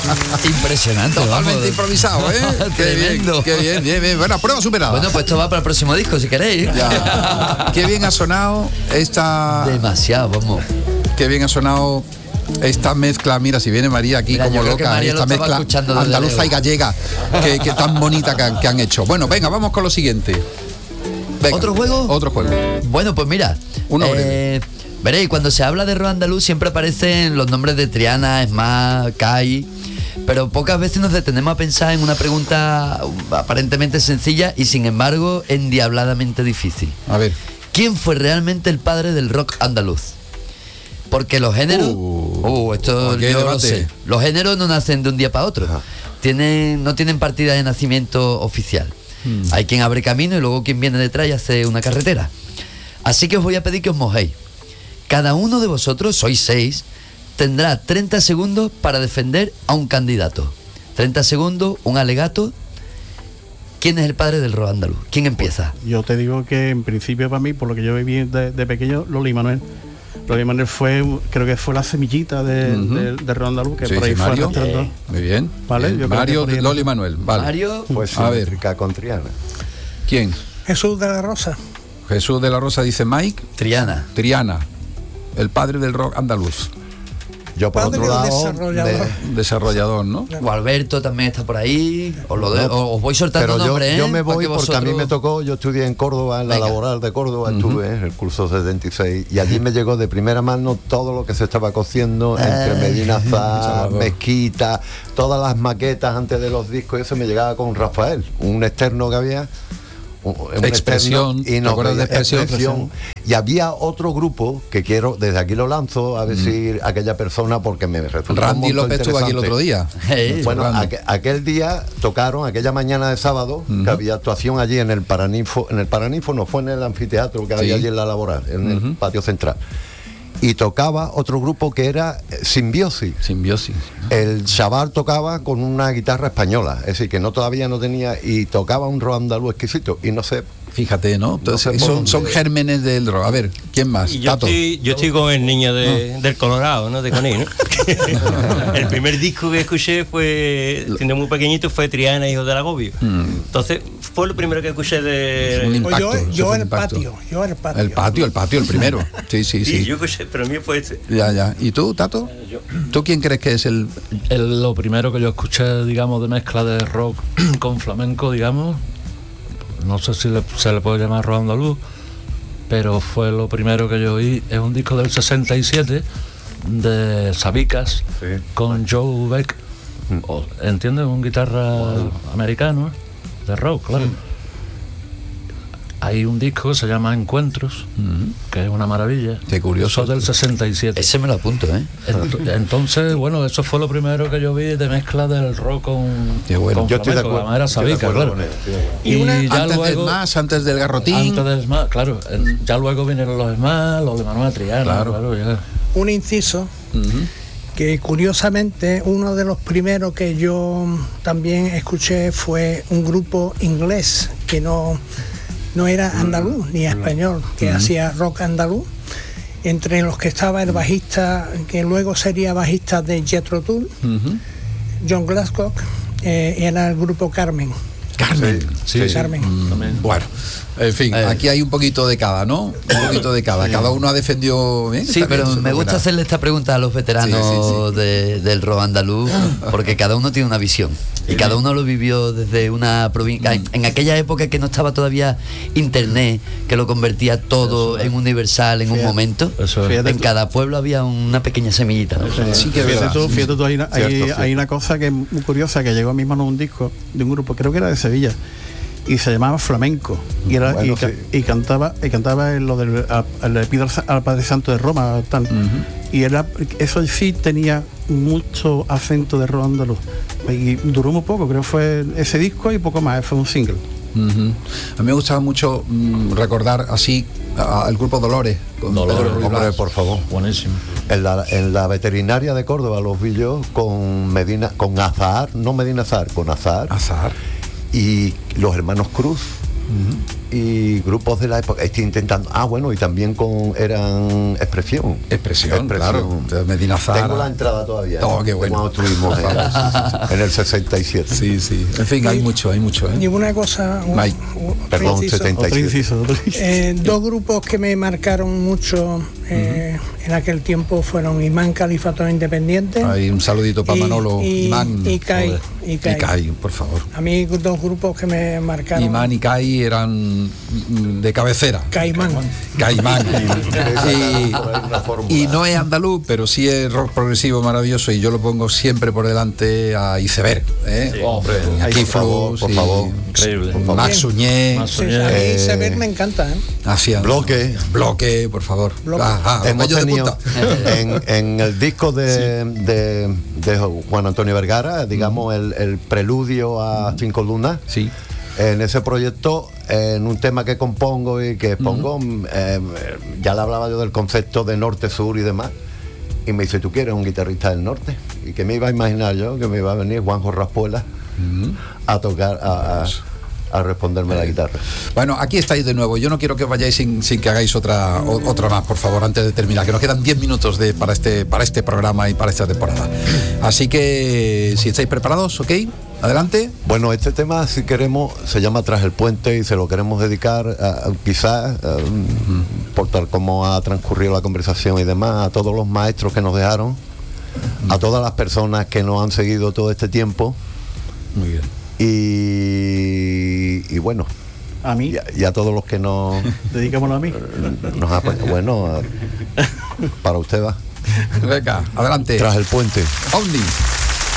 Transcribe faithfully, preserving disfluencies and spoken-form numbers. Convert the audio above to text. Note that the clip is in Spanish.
Impresionante. Totalmente vamos. improvisado, ¿eh? Qué bien, Tremendo. qué bien, bien, bien. Bueno, prueba superada. Bueno, pues esto va para el próximo disco, si queréis. Ya. Qué bien ha sonado esta. Demasiado, vamos. Qué bien ha sonado esta mezcla. Mira, si viene María aquí Mira, como yo creo que loca, María lo esta estaba mezcla escuchando desde andaluza lejos. y gallega, que, que tan bonita que han, que han hecho. Bueno, venga, vamos con lo siguiente. Venga, ¿Otro juego? Otro juego. Bueno, pues mira. Uno eh, veréis, cuando se habla de rock andaluz siempre aparecen los nombres de Triana, Esma, Kai, pero pocas veces nos detenemos a pensar en una pregunta aparentemente sencilla y sin embargo endiabladamente difícil. A ver. ¿Quién fue realmente el padre del rock andaluz? Porque los géneros, Uh, uh, esto aquí hay yo lo debate. sé. Los géneros no nacen de un día para otro. Tienen, no tienen partida de nacimiento oficial. Hmm. Hay quien abre camino y luego quien viene detrás y hace una carretera. Así que os voy a pedir que os mojéis. Cada uno de vosotros, sois seis, tendrá treinta segundos para defender a un candidato. treinta segundos, un alegato. ¿Quién es el padre del rock andaluz? ¿Quién empieza? Yo te digo que en principio para mí, por lo que yo viví de, de pequeño, Loli Manuel. Loli Manuel fue, creo que fue la semillita de, uh-huh. de, de rock andaluz, que sí, por ahí sí, fue Mario. arrastrando. Eh, muy bien. Vale, bien. Yo Mario, creo que Loli Manuel. Vale. Mario, pues a ver. con Triana. ¿Quién? Jesús de la Rosa. Jesús de la Rosa dice Mike. Triana. Triana, el padre del rock andaluz. Yo por Padre otro lado, desarrollador. De, desarrollador, ¿no? O Alberto también está por ahí. Os, lo de, no, os voy soltando pero nombres, yo, ¿eh? yo me voy porque porque vosotros... a mí me tocó, yo estudié en Córdoba, en la Venga. laboral de Córdoba, Uh-huh. estuve en el curso setenta y seis y allí me llegó de primera mano todo lo que se estaba cociendo entre Medina Zar, Mezquita, todas las maquetas antes de los discos, y eso me llegaba con Rafael, un externo que había. Un expresión, externo, y no, ¿te acuerdas de expresión? expresión. Y había otro grupo que quiero, desde aquí lo lanzo, a ver mm. si aquella persona, porque me resultó Randy López estuvo aquí el otro día. Hey, bueno, aqu aquel día tocaron, aquella mañana de sábado, uh-huh. que había actuación allí en el Paraninfo, en el Paraninfo no fue en el anfiteatro que sí. había allí en la laboral, en uh-huh. el patio central. Y tocaba otro grupo que era Simbiosis. Simbiosis. El chaval tocaba con una guitarra española, es decir, que no todavía no tenía, y tocaba un rock andaluz exquisito, y no sé. Fíjate, ¿no? Entonces, no sé son, son gérmenes del rock. A ver, ¿quién más? Y yo, estoy, yo estoy con el niño de, no. del Colorado, ¿no? De Coní, ¿no? El primer disco que escuché fue, siendo muy pequeñito, fue Triana, Hijo del Agobio. Mm. Entonces, fue lo primero que escuché de... Un impacto, yo yo el impacto. patio, yo el patio. El patio, el patio, el primero. Sí, sí, sí. Sí, yo escuché, pero a mí fue este. Ya, ya. ¿Y tú, Tato? Eh, yo. ¿Tú quién crees que es el...? el... Lo primero que yo escuché, digamos, de mezcla de rock con flamenco, digamos... No sé si le, se le puede llamar rock andaluz, pero fue lo primero que yo oí. Es un disco del sesenta y siete de Sabicas, sí. con Joe Beck, mm. o, ¿entiendes? Un guitarra wow. americano de rock, claro. Mm. Hay un disco que se llama Encuentros, mm. que es una maravilla. Qué curioso. Eso del sesenta y siete. Ese me lo apunto, ¿eh? Entonces, bueno, eso fue lo primero que yo vi de mezcla del rock con, Qué bueno. con yo estoy de acuerdo. La era Sabica, claro. Y, y una, ya antes luego, del más, antes del Garrotín. Antes del más, claro. Ya luego vinieron los más, los de Manuel Triana, claro. claro ya. Un inciso. Uh-huh. Que curiosamente uno de los primeros que yo también escuché fue un grupo inglés que no... no era andaluz ni español, que uh-huh. hacía rock andaluz, entre los que estaba el bajista, que luego sería bajista de Jethro Tull, uh-huh. John Glasgow, eh, era el grupo Carmen. Carmen, sí, sí, sí. Carmen. Mm, bueno, en fin, eh. aquí hay un poquito de cada, ¿no? Un poquito de cada. Cada uno ha defendido bien. Sí, pero me gusta hacerle esta pregunta a los veteranos sí, sí, sí. De, del rock andaluz, porque cada uno tiene una visión. Y cada uno lo vivió desde una provincia. En, en aquella época que no estaba todavía internet, que lo convertía todo en universal en fíjate, un momento. Eso es. En cada pueblo había una pequeña semillita, ¿no? Sí, sí, que fíjate tú, fíjate tú, hay una, hay, Cierto, hay una cosa que es muy curiosa, que llegó a mi mano un disco de un grupo, creo que era de Sevilla, y se llamaba Flamenco, y, era, bueno, y, sí. y cantaba y cantaba en lo del le pido al Padre Santo de Roma, tal. Uh-huh. Y era, eso sí tenía mucho acento de rock andaluz, y duró muy poco, creo que fue ese disco y poco más, fue un single. Uh-huh. A mí me gustaba mucho mm, recordar así al grupo Dolores, con Dolores, Pedro Ruiz hombre, Blas. por favor. Buenísimo. En la, en la veterinaria de Córdoba los vi yo con Medina, con Azahar, no Medina Azahar, con Azahar. Azahar. Y los hermanos Cruz, Uh-huh. Y grupos de la época, estoy intentando, ah bueno, y también con eran expresión. Expresión, claro. Medina Zara. Tengo la entrada todavía. Oh, ¿no? Qué bueno. Cuando estuvimos en, en el sesenta y siete. Sí, sí. En fin, hay mucho, hay mucho. ¿eh? Y una cosa, un, Hay. un, Perdón, inciso. setenta y siete. Otro inciso, otro inciso. Eh, dos grupos que me marcaron mucho eh, uh-huh. en aquel tiempo fueron Imán Califato Independiente. Hay un saludito para y, Manolo. Y, Imán. Y Kai. Y Kai. Y Kai, por favor. A mí dos grupos que me marcaron. Imán y Kai eran de cabecera. Caimán. Caimán. y, y no es andaluz, pero sí es rock progresivo maravilloso y yo lo pongo siempre por delante a Iceberg. ¿eh? Sí, hombre, aquí por favor, por favor. Increíble. Max Suñé. Sí, a mí Iceberg me encanta. ¿eh? Así, Bloque. Bloque, por favor. Bloque. Ajá, Hemos de tenido en, en el disco de, sí. de, de Juan Antonio Vergara, digamos, uh-huh. el, el preludio a Cinco Lunas. Sí. En ese proyecto, en un tema que compongo y que pongo, uh-huh. eh, ya le hablaba yo del concepto de norte-sur y demás. Y me dice, ¿tú quieres un guitarrista del norte? Y que me iba a imaginar yo que me iba a venir Juanjo Raspuela uh-huh. a tocar, a, a, a responderme eh. la guitarra. Bueno, aquí estáis de nuevo. Yo no quiero que vayáis sin, sin que hagáis otra o, otra más, por favor, antes de terminar, que nos quedan diez minutos de, para, este, para este programa y para esta temporada. Así que, si estáis preparados, ¿ok? Adelante. Bueno, este tema, si queremos, se llama Tras el Puente y se lo queremos dedicar a, a, quizás, a, uh-huh. por tal como ha transcurrido la conversación y demás, a todos los maestros que nos dejaron, uh-huh. a todas las personas que nos han seguido todo este tiempo. Muy bien. Y, y bueno, a mí. Y a, y a todos los que nos... Dedicámoslo a mí. Nos ha, bueno, a, para usted va. Venga, adelante. Tras el Puente. Omni.